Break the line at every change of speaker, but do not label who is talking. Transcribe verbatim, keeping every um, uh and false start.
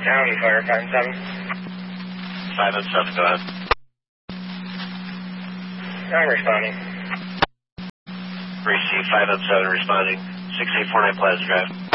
County Fire, five and seven.
five and seven, go ahead.
I'm responding.
Receive five and seven responding. six eight four nine Plaza Drive.